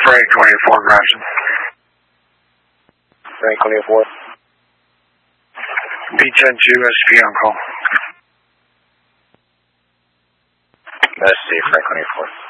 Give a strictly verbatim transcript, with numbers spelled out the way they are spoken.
Frank twenty-four, Grafton. Frank twenty-four. B ten two, S P on call. S C, Frank twenty-four.